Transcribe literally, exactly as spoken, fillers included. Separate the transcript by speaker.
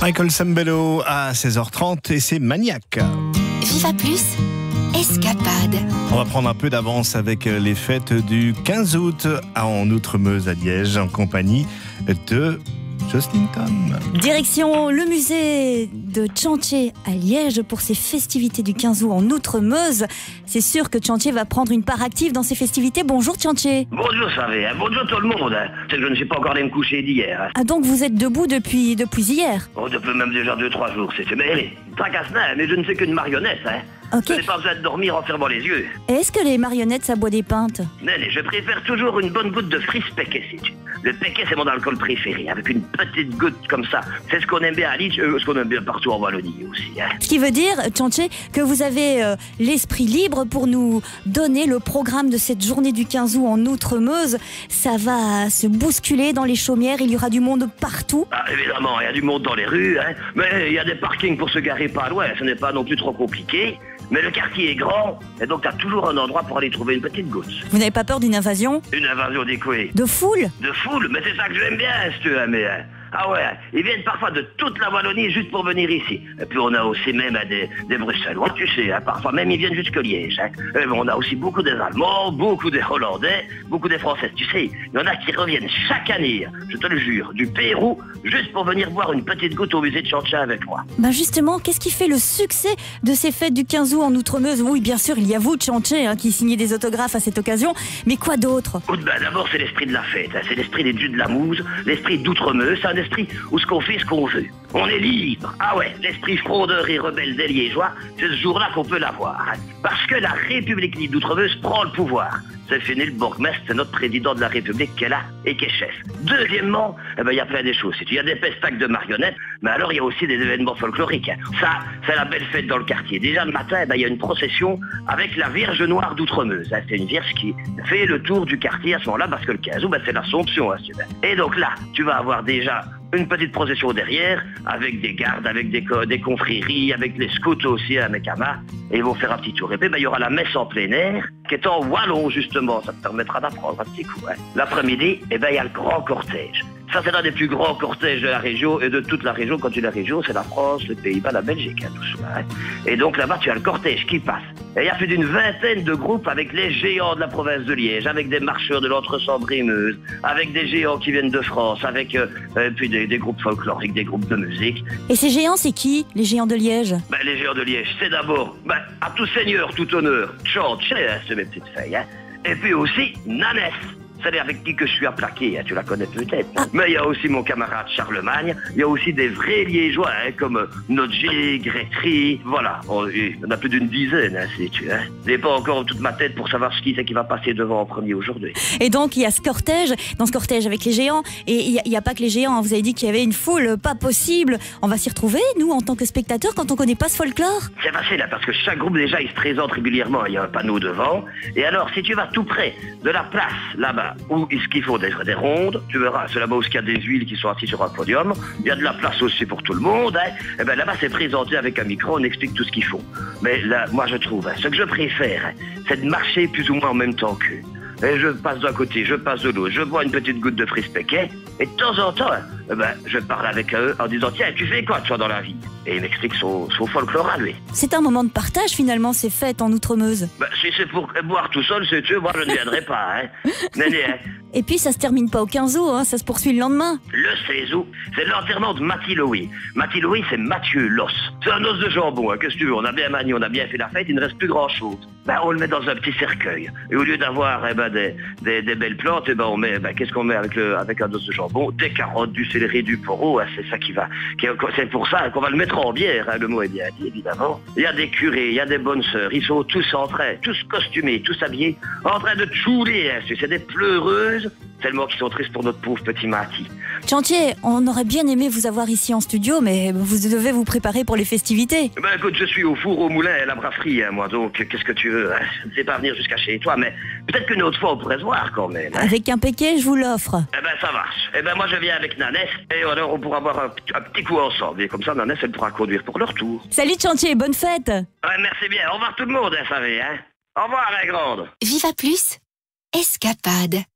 Speaker 1: Michael Sembello à seize heures trente et c'est Maniac.
Speaker 2: Viva Plus, escapade.
Speaker 1: On va prendre un peu d'avance avec les fêtes du quinze août en Outremeuse à Liège en compagnie de Jocelyne Tom.
Speaker 3: Direction le musée de Tchantier à Liège pour ses festivités du quinze août en Outremeuse. C'est sûr que Tchantier va prendre une part active dans ces festivités. Bonjour Tchantier.
Speaker 4: Bonjour Savé, hein. Bonjour tout le monde. Hein. C'est que je ne suis pas encore allé me coucher d'hier. Hein.
Speaker 3: Ah donc vous êtes debout depuis, depuis hier?
Speaker 4: Oh, depuis même déjà deux trois jours, c'est fait. Mais allez, tracasse là, mais je ne sais qu'une marionnette. Hein.
Speaker 3: Ok.
Speaker 4: Je n'ai pas besoin de dormir en fermant les yeux.
Speaker 3: Et est-ce que les marionnettes ça boit des pintes?
Speaker 4: Non, je préfère toujours une bonne goutte de frise péquet, si tu. Le péquet, c'est mon alcool préféré, avec une petite goutte comme ça. C'est ce qu'on aime bien à Liège, euh, ce qu'on aime bien partout en Wallonie aussi. Hein.
Speaker 3: Ce qui veut dire, Tchantier, que vous avez euh, l'esprit libre pour nous donner le programme de cette journée du quinze août en Outremeuse. Ça va se bousculer dans les chaumières, il y aura du monde partout.
Speaker 4: Ah, évidemment, il y a du monde dans les rues, hein, mais il y a des parkings pour se garer pas loin, ce n'est pas non plus trop compliqué. Mais le quartier est grand, et donc t'as toujours un endroit pour aller trouver une petite goutte.
Speaker 3: Vous n'avez pas peur d'une invasion?
Speaker 4: Une invasion des couilles.
Speaker 3: De foule?
Speaker 4: De foule, mais c'est ça que j'aime bien, si tu veux, mais... hein. Ah ouais, ils viennent parfois de toute la Wallonie juste pour venir ici. Et puis on a aussi même hein, des, des Bruxellois, tu sais, hein, parfois même ils viennent jusque Liège. Hein. Et bon, on a aussi beaucoup des Allemands, beaucoup des Hollandais, beaucoup des Français. Tu sais, il y en a qui reviennent chaque année, je te le jure, du Pérou, juste pour venir boire une petite goutte au musée de Tchantier avec moi.
Speaker 3: Bah justement, qu'est-ce qui fait le succès de ces fêtes du quinze août en Outremeuse? Oui, bien sûr, il y a vous, Tchantier, hein, qui signez des autographes à cette occasion, mais quoi d'autre?
Speaker 4: Bah, d'abord, c'est l'esprit de la fête, hein. C'est l'esprit des dieux de la Mouze, l'esprit d'Outremeuse, c'est un esprit où ce qu'on fait ce qu'on veut. On est libre. Ah ouais, l'esprit fraudeur et rebelle des Liégeois, c'est ce jour-là qu'on peut l'avoir. Hein. Parce que la République libre d'Outremeuse prend le pouvoir. C'est fini, le bourgmestre, c'est notre président de la République qui est là et qui est chef. Deuxièmement, eh ben, il y a plein des choses. Il y a des pestacles de marionnettes, mais alors il y a aussi des événements folkloriques. Hein. Ça, c'est la belle fête dans le quartier. Déjà le matin, eh ben, il y a une procession avec la Vierge Noire d'Outremeuse. Hein. C'est une vierge qui fait le tour du quartier à ce moment-là, parce que le quinze août, ben, c'est l'Assomption. Hein, et donc là, tu vas avoir déjà une petite procession derrière, avec des gardes, avec des, co- des confréries, avec les scouts aussi à Mekama, et ils vont faire un petit tour. Et puis, ben, il y aura la messe en plein air, qui est en wallon, justement. Ça te permettra d'apprendre un petit coup. Hein. L'après-midi, eh ben, il y a le grand cortège. Ça, c'est l'un des plus grands cortèges de la région et de toute la région. Quand tu dis la région, c'est la France, le Pays-Bas, la Belgique, hein, tout ça. Hein. Et donc là-bas, tu as le cortège qui passe. Et il y a plus d'une vingtaine de groupes avec les géants de la province de Liège, avec des marcheurs de l'Entre-Sambre-et-Meuse, avec des géants qui viennent de France, avec euh, euh, puis des, des groupes folkloriques, des groupes de musique.
Speaker 3: Et ces géants, c'est qui, les géants de Liège?
Speaker 4: Ben, les géants de Liège, c'est d'abord, ben, à tout seigneur, tout honneur, Tchantier, hein, c'est mes petites feuilles, hein. Et puis aussi, Nanès. C'est avec qui que je suis à plaquer, hein, tu la connais peut-être. Ah. Mais il y a aussi mon camarade Charlemagne, il y a aussi des vrais Liégeois, hein, comme euh, Nodger, Grétry, voilà. On, il y en a plus d'une dizaine, hein, si tu veux. Hein. Je n'ai pas encore toute ma tête pour savoir ce qui c'est qui va passer devant en premier aujourd'hui.
Speaker 3: Et donc, il y a ce cortège, dans ce cortège avec les géants, et il n'y a, a pas que les géants, hein. Vous avez dit qu'il y avait une foule, pas possible. On va s'y retrouver, nous, en tant que spectateurs, quand on ne connaît pas ce folklore?
Speaker 4: C'est facile, hein, parce que chaque groupe, déjà, il se présente régulièrement. Il y a un panneau devant. Et alors, si tu vas tout près de la place, là-bas, où est-ce qu'il faut des, des rondes, tu verras, c'est là-bas où il y a des huiles qui sont assis sur un podium, il y a de la place aussi pour tout le monde, hein. Et ben là-bas c'est présenté avec un micro, on explique tout ce qu'il faut. Mais là, moi je trouve, hein, ce que je préfère, hein, c'est de marcher plus ou moins en même temps qu'eux. Et je passe d'un côté, je passe de l'autre, je bois une petite goutte de frise péquet, et de temps en temps, eh ben, je parle avec eux en disant « Tiens, tu fais quoi toi dans la vie ?» Et il m'explique son, son folklore à lui.
Speaker 3: C'est un moment de partage finalement, ces fêtes en Outremeuse.
Speaker 4: Ben, si c'est pour boire tout seul, c'est sûr, moi je ne viendrai pas. Hein. Mais, hein.
Speaker 3: Et puis ça se termine pas au quinze août, hein, ça se poursuit le lendemain.
Speaker 4: Le seize août, c'est l'enterrement de Mathieu Louis. Mathieu Louis, c'est Mathieu l'os. C'est un os de jambon, hein, qu'est-ce que tu veux, on a bien manié, on a bien fait la fête, il ne reste plus grand-chose. Ben, on le met dans un petit cercueil. Et au lieu d'avoir eh ben, des, des, des belles plantes, eh ben, on met, ben, qu'est-ce qu'on met avec, le, avec un os de jambon? Des carottes, du céleri, du poireau, hein, c'est ça qui va. Qui, c'est pour ça qu'on va le mettre en bière, hein, le mot est bien dit, évidemment. Il y a des curés, il y a des bonnes sœurs, ils sont tous en train, tous costumés, tous habillés, en train de tchouler, hein, c'est des pleureuses. Tellement qu'ils sont tristes pour notre pauvre petit Mati.
Speaker 3: Tchantier, on aurait bien aimé vous avoir ici en studio, mais vous devez vous préparer pour les festivités.
Speaker 4: Ben écoute, je suis au four, au moulin et à la brasserie, hein, moi, donc qu'est-ce que tu veux, hein? Je ne sais pas venir jusqu'à chez toi, mais peut-être qu'une autre fois on pourrait se voir quand même. Hein?
Speaker 3: Avec un péquet, je vous l'offre.
Speaker 4: Eh ben ça marche. Eh ben moi je viens avec Nanès, et alors on pourra boire un, un petit coup ensemble, et comme ça Nanès elle pourra conduire pour leur tour.
Speaker 3: Salut Tchantier, bonne fête.
Speaker 4: Ouais, merci bien, au revoir tout le monde, hein, savez, hein. Au revoir la grande.
Speaker 2: Viva Plus, escapade.